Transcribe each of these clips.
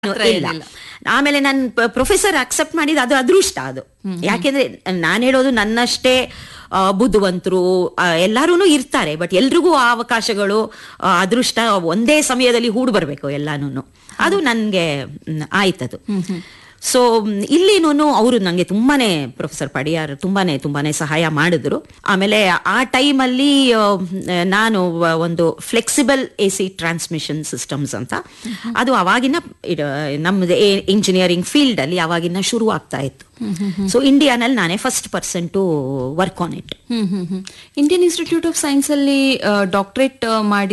ಇಲ್ಲ. ಆಮೇಲೆ ನನ್ನ ಪ್ರೊಫೆಸರ್ ಅಕ್ಸೆಪ್ಟ್ ಮಾಡಿದ ಅದು ಅದೃಷ್ಟ ಅದು. ಯಾಕೆಂದ್ರೆ ನಾನು ಹೇಳೋದು ನನ್ನಷ್ಟೇ ಬುದ್ಧಿವಂತರು ಎಲ್ಲಾರು ಇರ್ತಾರೆ, ಬಟ್ ಎಲ್ರಿಗೂ ಆ ಅವಕಾಶಗಳು ಅದೃಷ್ಟ ಒಂದೇ ಸಮಯದಲ್ಲಿ ಹೂಡ್ ಬರ್ಬೇಕು ಎಲ್ಲಾನು. ಅದು ನನ್ಗೆ ಆಯ್ತದು. ಸೊ ಇಲ್ಲಿನೂ ಅವರು ನಂಗೆ ತುಂಬಾನೇ ಪ್ರೊಫೆಸರ್ ಪಡಿಯಾರ್ ತುಂಬಾನೇ ಸಹಾಯ ಮಾಡಿದ್ರು. ಆಮೇಲೆ ಆ ಟೈಮಲ್ಲಿ ನಾನು ಒಂದು ಫ್ಲೆಕ್ಸಿಬಲ್ AC ಟ್ರಾನ್ಸ್ಮಿಷನ್ ಸಿಸ್ಟಮ್ಸ್ ಅಂತ, ಅದು ಅವಾಗಿನ ನಮ್ದು ಇಂಜಿನಿಯರಿಂಗ್ ಫೀಲ್ಡ್ ಅಲ್ಲಿ ಅವಾಗಿನ ಶುರು ಆಗ್ತಾ ಇತ್ತು. ಸೊ ಇಂಡಿಯಾನಲ್ಲಿ ನಾನೇ first person to work on it. Indian institute of science ಅಲ್ಲಿ ಡಾಕ್ಟರೇಟ್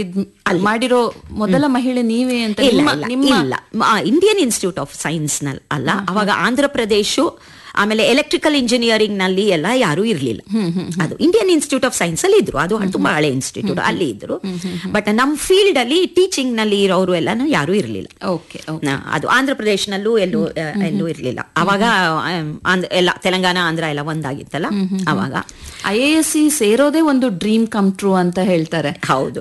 ಮಾಡಿರೋ ಮೊದಲ ಮಹಿಳೆ ನೀವೇ ಅಂತ? ಇಲ್ಲ, ಇಂಡಿಯನ್ ಇನ್ಸ್ಟಿಟ್ಯೂಟ್ ಆಫ್ ಸೈನ್ಸ್ ನಲ್ಲಿ ಅಲ್ಲ, ಅವಾಗ ಆಂಧ್ರ ಪ್ರದೇಶ ಆಮೇಲೆ ಎಲೆಕ್ಟ್ರಿಕಲ್ ಇಂಜಿನಿಯರಿಂಗ್ ನಲ್ಲಿ ಎಲ್ಲ ಯಾರು ಇರ್ಲಿಲ್ಲ. ಅದು ಇಂಡಿಯನ್ ಇನ್ಸ್ಟಿಟ್ಯೂಟ್ ಆಫ್ ಸೈನ್ಸ್ ಅಲ್ಲಿ ಇದ್ರು, ಅದು ತುಂಬಾ ಹಳೆ ಇನ್ಸ್ಟಿಟ್ಯೂಟ್, ಅಲ್ಲಿ ಇದ್ರು. ಬಟ್ ನಮ್ ಫೀಲ್ಡ್ ಅಲ್ಲಿ ಟೀಚಿಂಗ್ ನಲ್ಲಿ ಇರೋರು ಎಲ್ಲಾನು ಯಾರು ಇರ್ಲಿಲ್ಲ. ಅದು ಆಂಧ್ರ ಪ್ರದೇಶನಲ್ಲೂ ಎಲ್ಲೂ ಇರ್ಲಿಲ್ಲ ಅವಾಗ. ಎಲ್ಲ ತೆಲಂಗಾಣ ಆಂಧ್ರ ಎಲ್ಲ ಒಂದಾಗಿತ್ತಲ್ಲ ಅವಾಗ. IASc ಸೇರೋದೇ ಒಂದು ಡ್ರೀಮ್ ಕಮ್ ಟ್ರೂ ಅಂತ ಹೇಳ್ತಾರೆ. ಹೌದು.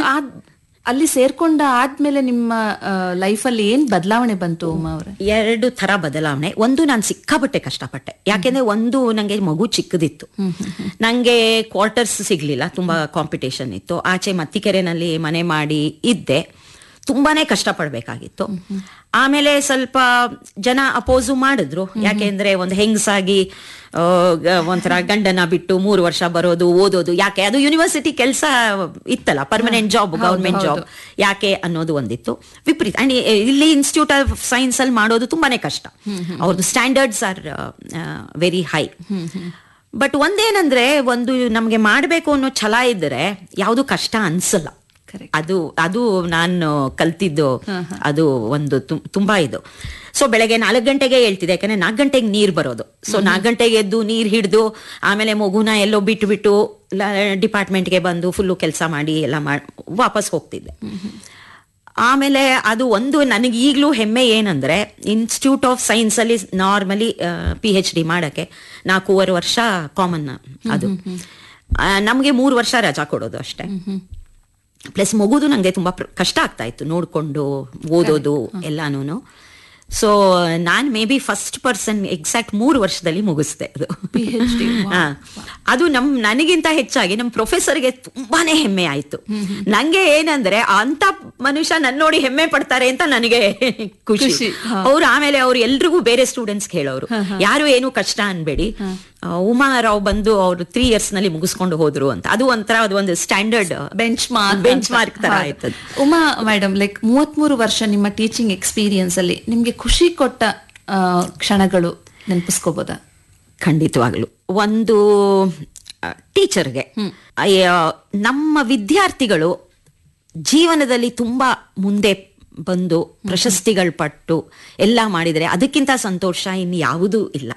ಅಲ್ಲಿ ಸೇರ್ಕೊಂಡ ಆದ್ಮೇಲೆ ನಿಮ್ಮ ಲೈಫಲ್ಲಿ ಏನ್ ಬದಲಾವಣೆ ಬಂತು ಉಮಾ ಅವರೇ? 2 ತರ ಬದಲಾವಣೆ. ಒಂದು, ನಾನು ಸಿಕ್ಕಾಪಟ್ಟೆ ಕಷ್ಟಪಟ್ಟೆ. ಯಾಕೆಂದ್ರೆ ಒಂದು, ನಂಗೆ ಮಗು ಚಿಕ್ಕದಿತ್ತು, ನಂಗೆ ಕ್ವಾರ್ಟರ್ಸ್ ಸಿಗ್ಲಿಲ್ಲ, ತುಂಬಾ ಕಾಂಪಿಟೇಷನ್ ಇತ್ತು. ಆಚೆ ಮತ್ತಿಕೆರೆನಲ್ಲಿ ಮನೆ ಮಾಡಿ ಇದ್ದೆ, ತುಂಬಾನೇ ಕಷ್ಟಪಡ್ಬೇಕಾಗಿತ್ತು. ಆಮೇಲೆ ಸ್ವಲ್ಪ ಜನ ಅಪೋಸು ಮಾಡಿದ್ರು. ಯಾಕೆಂದ್ರೆ ಒಂದು ಹೆಂಗಸಾಗಿ ಒಂಥರ ಗಂಡನ ಬಿಟ್ಟು 3 ವರ್ಷ ಬರೋದು, ಓದೋದು ಯಾಕೆ, ಅದು ಯೂನಿವರ್ಸಿಟಿ ಕೆಲಸ ಇತ್ತಲ್ಲ, ಪರ್ಮನೆಂಟ್ ಜಾಬ್, ಗವರ್ಮೆಂಟ್ ಜಾಬ್ ಯಾಕೆ ಅನ್ನೋದು ಒಂದಿತ್ತು. ವಿಪರೀತ. ಅಂಡ್ ಇಲ್ಲಿ ಇನ್ಸ್ಟಿಟ್ಯೂಟ್ ಆಫ್ ಸೈನ್ಸ್ ಅಲ್ಲಿ ಮಾಡೋದು ತುಂಬಾನೇ ಕಷ್ಟ, ಅವ್ರದ್ದು standards are very high. But ಒಂದೇನಂದ್ರೆ, ಒಂದು ನಮ್ಗೆ ಮಾಡ್ಬೇಕು ಅನ್ನೋ ಛಲ ಇದ್ರೆ ಯಾವುದು ಕಷ್ಟ ಅನ್ಸಲ್ಲ. ಅದು ನಾನು ಕಲ್ತಿದ್ದು. ಅದು ಒಂದು ತುಂಬಾ ಇದು. ಸೊ ಬೆಳಗ್ಗೆ 4 ಗಂಟೆಗೆ ಹೇಳ್ತಿದ್ದೆ, ಯಾಕಂದ್ರೆ 4 ಗಂಟೆಗೆ ನೀರ್ ಬರೋದು. ಸೊ 4 ಗಂಟೆಗೆ ಎದ್ದು ನೀರ್ ಹಿಡಿದು ಆಮೇಲೆ ಮಗುನ ಎಲ್ಲೋ ಬಿಟ್ಟು ಡಿಪಾರ್ಟ್ಮೆಂಟ್ಗೆ ಬಂದು ಫುಲ್ಲು ಕೆಲಸ ಮಾಡಿ ಎಲ್ಲ ವಾಪಸ್ ಹೋಗ್ತಿದ್ದೆ. ಆಮೇಲೆ ಅದು ಒಂದು ನನಗೆ ಈಗಲೂ ಹೆಮ್ಮೆ ಏನಂದ್ರೆ, ಇನ್ಸ್ಟಿಟ್ಯೂಟ್ ಆಫ್ ಸೈನ್ಸ್ ಅಲ್ಲಿ ನಾರ್ಮಲಿ PhD ಮಾಡಕ್ಕೆ 4.5 ವರ್ಷ ಕಾಮನ್. ಅದು ನಮ್ಗೆ 3 ವರ್ಷ ರಜಾ ಕೊಡೋದು ಅಷ್ಟೇ. ಪ್ಲಸ್ ಮಗುದು ನಂಗೆ ತುಂಬಾ ಕಷ್ಟ ಆಗ್ತಾ ಇತ್ತು ನೋಡ್ಕೊಂಡು ಓದೋದು ಎಲ್ಲಾನು. So non may be first person exact 3 ವರ್ಷದಲ್ಲಿ ಮುಗಿಸ್ದೆ ಅದು PhD. ಅದು ನನಗಿಂತ ಹೆಚ್ಚಾಗಿ ನಮ್ಮ ಪ್ರೊಫೆಸರ್ಗೆ ತುಂಬಾನೇ ಹೆಮ್ಮೆ ಆಯ್ತು. ನಂಗೆ ಏನಂದ್ರೆ, ಅಂತ ಮನುಷ್ಯ ನನ್ನ ನೋಡಿ ಹೆಮ್ಮೆ ಪಡ್ತಾರೆ ಅಂತ ನನಗೆ ಖುಷಿ. ಅವ್ರು ಆಮೇಲೆ ಅವ್ರು ಎಲ್ರಿಗೂ ಬೇರೆ ಸ್ಟೂಡೆಂಟ್ಸ್ ಹೇಳೋರು, ಯಾರು ಏನು ಕಷ್ಟ ಅನ್ಬೇಡಿ, ಉಮಾ ರಾವ್ ಬಂದು ಅವ್ರು 3 years ನಲ್ಲಿ ಮುಗಿಸ್ಕೊಂಡು ಹೋದ್ರು ಅಂತ. ಅದು ಒಂಥರ ಒಂದು ಸ್ಟ್ಯಾಂಡರ್ಡ್ ಬೆಂಚ್ ಮಾರ್ಕ್ ತರ ಆಯ್ತು. ಉಮಾ ಮೇಡಮ್, ಲೈಕ್ 33 ವರ್ಷ ನಿಮ್ಮ ಟೀಚಿಂಗ್ ಎಕ್ಸ್ಪೀರಿಯನ್ಸ್ ಅಲ್ಲಿ ನಿಮ್ಗೆ ಖುಷಿ ಕೊಟ್ಟ ಕ್ಷಣಗಳು ನೆನಪಿಸ್ಕೋಬೋದಾ? ಖಂಡಿತವಾಗ್ಲು. ಒಂದು, ಟೀಚರ್ಗೆ ನಮ್ಮ ವಿದ್ಯಾರ್ಥಿಗಳು ಜೀವನದಲ್ಲಿ ತುಂಬಾ ಮುಂದೆ ಬಂದು ಪ್ರಶಸ್ತಿಗಳು ಪಟ್ಟು ಎಲ್ಲ ಮಾಡಿದರೆ ಅದಕ್ಕಿಂತ ಸಂತೋಷ ಇನ್ನು ಯಾವುದೂ ಇಲ್ಲ.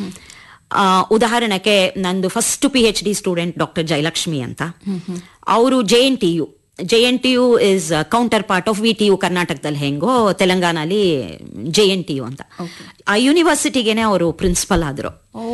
ಉದಾಹರಣೆಗೆ ನಂದು first PhD student doctor Jayalakshmi ಅಂತ. ಅವರು JNTU is counter part of VTU. ಕರ್ನಾಟಕದಲ್ಲಿ ಹೆಂಗೋ ತೆಲಂಗಾಣಲ್ಲಿ JNTU ಅಂತ. ಆ ಯೂನಿವರ್ಸಿಟಿಗೆನೆ ಅವರು ಪ್ರಿನ್ಸಿಪಲ್ ಆದ್ರು.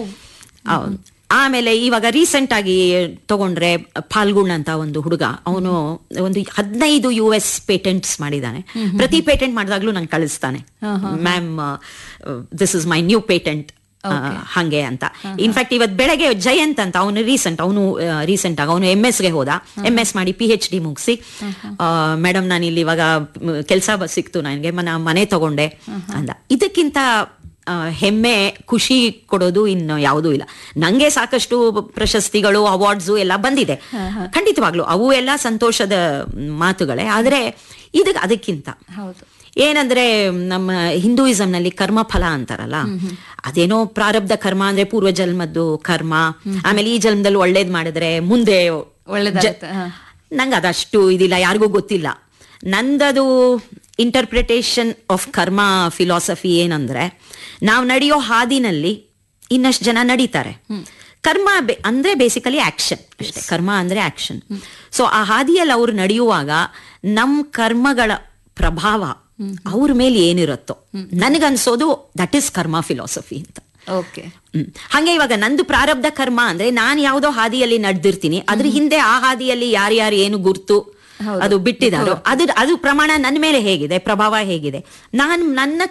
ಆಮೇಲೆ ಇವಾಗ ರೀಸೆಂಟ್ ಆಗಿ ತಗೊಂಡ್ರೆ ಫಾಲ್ಗುಣ್ ಅಂತ ಒಂದು ಹುಡುಗ, ಅವನು ಒಂದು 15 US ಪೇಟೆಂಟ್ಸ್ ಮಾಡಿದ್ದಾನೆ. ಪ್ರತಿ ಪೇಟೆಂಟ್ ಮಾಡಿದಾಗ್ಲೂ ನಂಗೆ ಕಳಿಸ್ತಾನೆ, ma'am this is my new patent ಹಂಗೆ ಅಂತ. ಇನ್ಫ್ಯಾಕ್ಟ್ ಇವತ್ತು ಬೆಳಗ್ಗೆ ಜಯಂತ್ ಅಂತ ಅವನು ರೀಸೆಂಟ್ ಆಗಿ ಅವನು MS ಗೆ ಹೋದ. MS ಮಾಡಿ PhD ಮುಗಿಸಿ, ಮೇಡಮ್ ನಾನು ಇಲ್ಲಿ ಇವಾಗ ಕೆಲಸ ಸಿಕ್ತು ನನಗೆ, ಮನೆ ತಗೊಂಡೆ ಅಂದ. ಇದಕ್ಕಿಂತ ಹೆಮ್ಮೆ, ಖುಷಿ ಕೊಡೋದು ಇನ್ನು ಯಾವುದೂ ಇಲ್ಲ. ನಂಗೆ ಸಾಕಷ್ಟು ಪ್ರಶಸ್ತಿಗಳು, ಅವಾರ್ಡ್ಸು ಎಲ್ಲ ಬಂದಿದೆ, ಖಂಡಿತವಾಗ್ಲು ಅವು ಎಲ್ಲ ಸಂತೋಷದ ಮಾತುಗಳೇ. ಆದ್ರೆ ಅದಕ್ಕಿಂತ ಏನಂದ್ರೆ, ನಮ್ಮ ಹಿಂದೂಯಿಸಂ ನಲ್ಲಿ ಕರ್ಮಫಲ ಅಂತಾರಲ್ಲ, ಅದೇನೋ ಪ್ರಾರಬ್ಧ ಕರ್ಮ ಅಂದ್ರೆ ಪೂರ್ವ ಜನ್ಮದ್ದು ಕರ್ಮ, ಆಮೇಲೆ ಈ ಜನ್ಮದಲ್ಲಿ ಒಳ್ಳೇದ್ ಮಾಡಿದ್ರೆ ಮುಂದೆ ಒಳ್ಳೇದಾಗುತ್ತೆ. ನಂಗೆ ಅದಷ್ಟು ಇದಿಲ್ಲ, ಯಾರಿಗೂ ಗೊತ್ತಿಲ್ಲ. ನಂದದು ಇಂಟರ್ಪ್ರಿಟೇಷನ್ ಆಫ್ ಕರ್ಮ ಫಿಲಾಸಫಿ ಏನಂದ್ರೆ, ನಾವು ನಡೆಯೋ ಹಾದಿನಲ್ಲಿ ಇನ್ನಷ್ಟು ಜನ ನಡೀತಾರೆ. ಕರ್ಮ ಅಂದ್ರೆ ಬೇಸಿಕಲಿ ಆಕ್ಷನ್ ಅಷ್ಟೇ. ಕರ್ಮ ಅಂದ್ರೆ ಆಕ್ಷನ್. ಸೊ ಆ ಹಾದಿಯಲ್ಲಿ ಅವ್ರು ನಡೆಯುವಾಗ ನಮ್ ಕರ್ಮಗಳ ಪ್ರಭಾವ ಅವ್ರ ಮೇಲೆ ಏನಿರುತ್ತೋ ನನಗನ್ಸೋದು ದಟ್ ಈಸ್ ಕರ್ಮ ಫಿಲಾಸಫಿ ಅಂತ. ಹಂಗೆ ಇವಾಗ ನಂದು ಪ್ರಾರಬ್ಧ ಕರ್ಮ ಅಂದ್ರೆ ನಾನು ಯಾವ್ದೋ ಹಾದಿಯಲ್ಲಿ ನಡೆದಿರ್ತೀನಿ, ಅದ್ರ ಹಿಂದೆ ಆ ಹಾದಿಯಲ್ಲಿ ಯಾರ್ಯಾರು ಏನು ಗುರ್ತು ಅದು ಬಿಟ್ಟಿದಾರೋ ಅದು ಪ್ರಮಾಣ ನನ್ನ ಮೇಲೆ ಹೇಗಿದೆ, ಪ್ರಭಾವ ಹೇಗಿದೆ, ನಾನು ನನ್ನ